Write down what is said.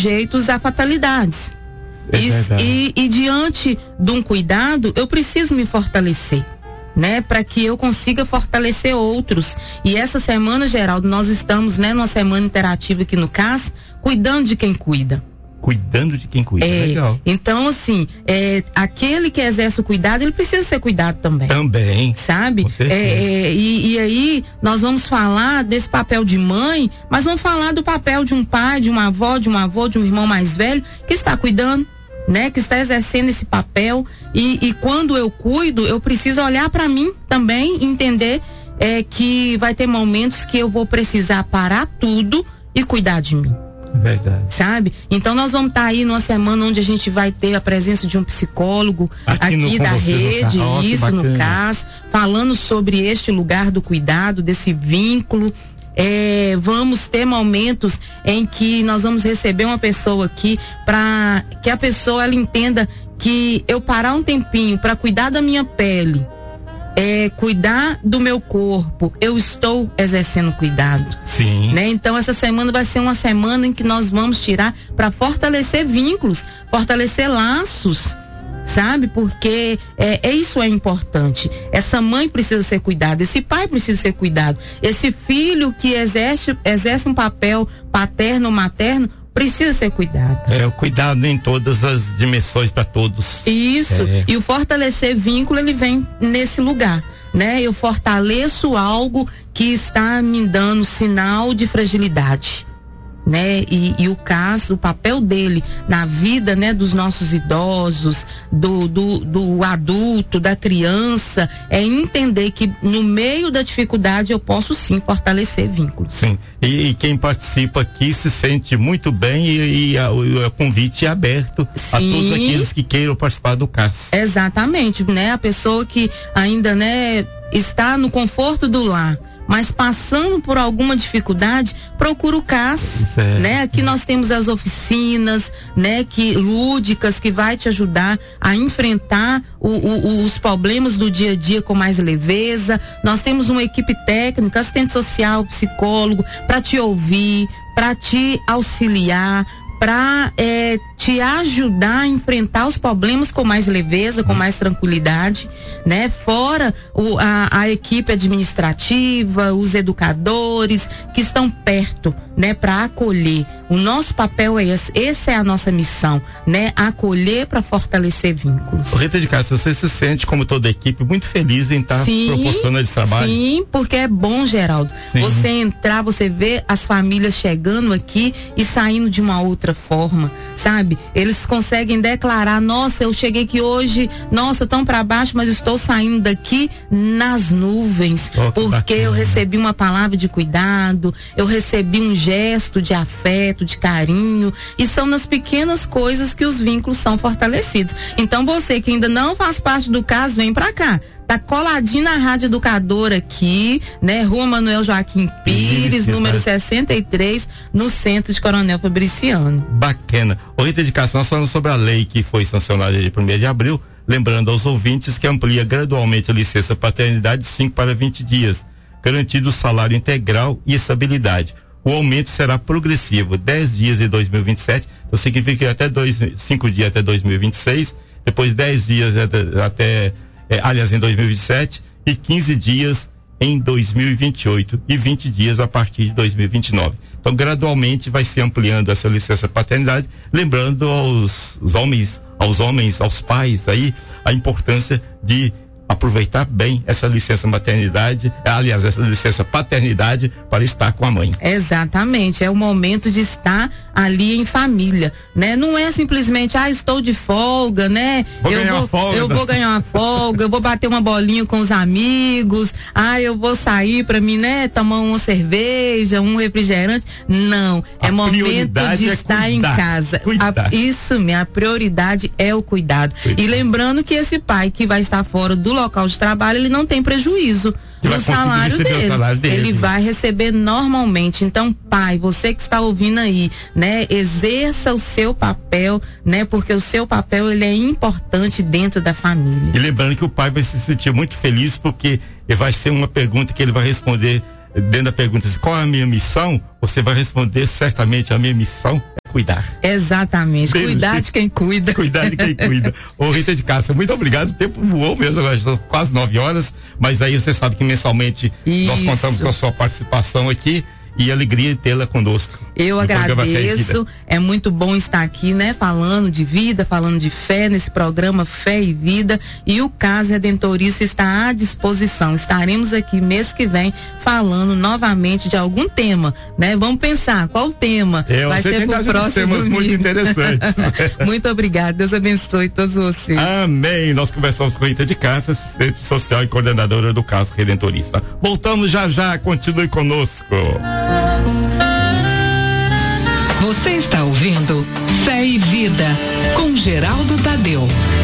sujeitos a fatalidades. E diante de um cuidado, eu preciso me fortalecer, né, para que eu consiga fortalecer outros. E essa semana, Geraldo, nós estamos, né, numa semana interativa aqui no CAS, cuidando de quem cuida. Cuidando de quem cuida, legal. Então, assim, aquele que exerce o cuidado, ele precisa ser cuidado também. Também. Sabe? E aí, nós vamos falar desse papel de mãe, mas vamos falar do papel de um pai, de uma avó, de um avô, de um irmão mais velho, que está cuidando, né? Que está exercendo esse papel. E quando eu cuido, eu preciso olhar para mim também e entender que vai ter momentos que eu vou precisar parar tudo e cuidar de mim. Verdade. Sabe? Então nós vamos estar aí numa semana onde a gente vai ter a presença de um psicólogo aqui da rede, isso, no CAS, falando sobre este lugar do cuidado, desse vínculo. Vamos ter momentos em que nós vamos receber uma pessoa aqui para que a pessoa ela entenda que eu parar um tempinho para cuidar da minha pele, cuidar do meu corpo, eu estou exercendo cuidado. Sim. Né? Então essa semana vai ser uma semana em que nós vamos tirar para fortalecer vínculos, fortalecer laços, sabe? Porque isso é importante. Essa mãe precisa ser cuidada, esse pai precisa ser cuidado, esse filho que exerce um papel paterno ou materno precisa ser cuidado. O cuidado em todas as dimensões para todos. Isso. E o fortalecer vínculo, ele vem nesse lugar, né? Eu fortaleço algo que está me dando sinal de fragilidade, né? E o CAS, o papel dele na vida, né, dos nossos idosos, do adulto, da criança, é entender que no meio da dificuldade eu posso sim fortalecer vínculos. Sim. E quem participa aqui se sente muito bem e o convite é aberto a todos aqueles que queiram participar do CAS. Exatamente, né? A pessoa que ainda, né, está no conforto do lar, mas passando por alguma dificuldade, procura o CAS, né? Aqui nós temos as oficinas, né? Lúdicas, que vai te ajudar a enfrentar os problemas do dia a dia com mais leveza. Nós temos uma equipe técnica, assistente social, psicólogo, para te ouvir, para te auxiliar, para te ajudar a enfrentar os problemas com mais leveza, com mais tranquilidade, né? Fora a equipe administrativa, os educadores que estão perto, né? Para acolher. O nosso papel é esse, essa é a nossa missão, né? Acolher para fortalecer vínculos. Rita de Castro, você se sente, como toda a equipe, muito feliz em estar proporcionando esse trabalho? Sim, porque é bom, Geraldo. Sim. Você entrar, você vê as famílias chegando aqui e saindo de uma outra forma, sabe? Eles conseguem declarar: nossa, eu cheguei aqui hoje, nossa, tão para baixo, mas estou saindo daqui nas nuvens, porque eu recebi uma palavra de cuidado, eu recebi um gesto de afeto, de carinho, e são nas pequenas coisas que os vínculos são fortalecidos. Então você que ainda não faz parte do CAS, vem pra cá. Tá coladinho na Rádio Educadora aqui, né? Rua Manuel Joaquim Pires, número 63, no centro de Coronel Fabriciano. Bacana. Rita de Castro, nós falamos sobre a lei que foi sancionada de 1º de abril, lembrando aos ouvintes que amplia gradualmente a licença paternidade de 5 para 20 dias, garantido o salário integral e estabilidade. O aumento será progressivo, 10 dias em 2027, então significa que até 5 dias até 2026, depois 10 dias em 2027 e 15 dias em 2028 e 20 dias a partir de 2029. Então, gradualmente vai se ampliando essa licença paternidade, lembrando aos homens, aos pais aí, a importância de aproveitar bem essa licença maternidade, essa licença paternidade para estar com a mãe. Exatamente, é o momento de estar ali em família, né? Não é simplesmente, estou de folga, né? Eu vou ganhar uma folga, eu vou bater uma bolinha com os amigos, eu vou sair para mim, né? Tomar uma cerveja, um refrigerante. Não, é momento de estar em casa. Isso mesmo, a prioridade é o cuidado. E lembrando que esse pai que vai estar fora do local de trabalho, ele não tem prejuízo no salário dele. Ele vai receber normalmente. Então, pai, você que está ouvindo aí, né, exerça o seu papel, né, porque o seu papel, ele é importante dentro da família. E lembrando que o pai vai se sentir muito feliz, porque vai ser uma pergunta que ele vai responder dentro da pergunta assim, qual é a minha missão? Você vai responder certamente: a minha missão é cuidar. Exatamente, cuidar de quem cuida. Cuidar de quem cuida. Ô, Rita de Castro, muito obrigado, o tempo voou mesmo, agora são quase 9 horas, mas aí você sabe que mensalmente nós contamos com a sua participação aqui. E alegria tê-la conosco. Eu agradeço, é muito bom estar aqui, né, falando de vida, falando de fé nesse programa Fé e Vida, e o Casa Redentorista está à disposição. Estaremos aqui mês que vem falando novamente de algum tema, né? Vamos pensar qual o tema vai ser pro próximo temas muito interessantes. Muito obrigada, Deus abençoe todos vocês. Amém. Nós conversamos com a Rita de Castro, assistente social e coordenadora do Casa Redentorista. Voltamos já, continue conosco. Você está ouvindo Fé e Vida com Geraldo Tadeu.